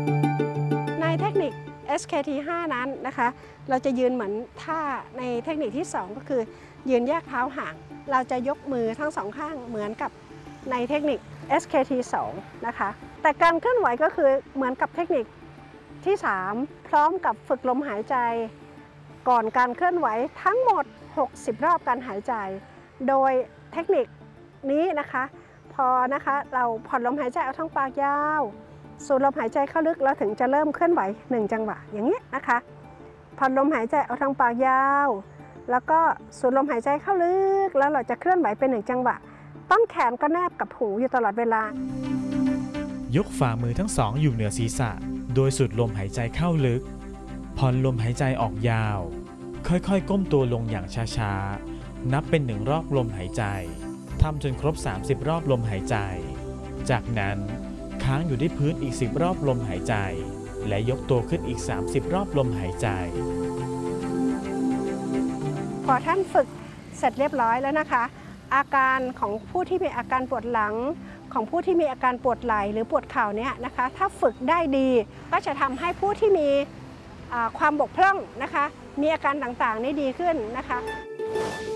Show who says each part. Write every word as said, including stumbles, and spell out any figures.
Speaker 1: ในเทคนิค เอส เค ที ห้า นั้นนะคะเราจะยืนเหมือนท่าในเทคนิคที่สองก็คือยืนแยกเท้าห่างเราจะยกมือทั้งสองข้างเหมือนกับในเทคนิค เอส เค ที สอง นะคะแต่การเคลื่อนไหวก็คือเหมือนกับเทคนิคที่สามพร้อมกับฝึกลมหายใจก่อนการเคลื่อนไหวทั้งหมดหกสิบรอบการหายใจโดยเทคนิคนี้นะคะพอนะคะเราผ่อนลมหายใจเอาทั้งปากยาวสูดลมหายใจเข้าลึกแล้วถึงจะเริ่มเคลื่อนไหวหนึ่งจังหวะอย่างนี้นะคะผ่อนลมหายใจเอาทางปากยาวแล้วก็สูดลมหายใจเข้าลึกแล้วเราจะเคลื่อนไหวเป็นหนึ่งจังหวะต้นแขนก็แนบกับหูอยู่ตลอดเวลาย
Speaker 2: กฝ่ามือทั้งสองอยู่เหนือศีรษะโดยสูดลมหายใจเข้าลึกผ่อนลมหายใจออกยาวค่อยๆก้มตัวลงอย่างช้าๆนับเป็นหนึ่งรอบลมหายใจทำจนครบสามสิบรอบลมหายใจจากนั้นค้างอยู่ที่พื้นอีกสิบรอบลมหายใจและยกตัวขึ้นอีกสามสิบรอบลมหายใจ
Speaker 1: พอท่านฝึกเสร็จเรียบร้อยแล้วนะคะอาการของผู้ที่มีอาการปวดหลังของผู้ที่มีอาการปวดไหล่หรือปวดเข่าเนี่ยนะคะถ้าฝึกได้ดีก็จะทำให้ผู้ที่มีความบกพร่องนะคะมีอาการต่างๆนี้ดีขึ้นนะคะ